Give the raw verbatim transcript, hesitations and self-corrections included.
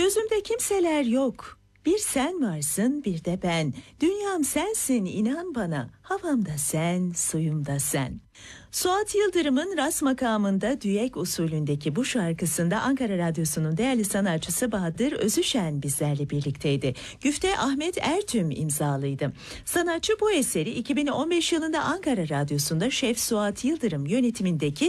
Gözümde kimseler yok. Bir sen varsın, bir de ben. Dünyam sensin, inan bana. Havamda sen, suyumda sen. Suat Yıldırım'ın ras makamında düet usulündeki bu şarkısında Ankara Radyosu'nun değerli sanatçısı Bahadır Özüşen bizlerle birlikteydi. Güfte Ahmet Ertüm imzalıydı. Sanatçı bu eseri iki bin on beş yılında Ankara Radyosu'nda Şef Suat Yıldırım yönetimindeki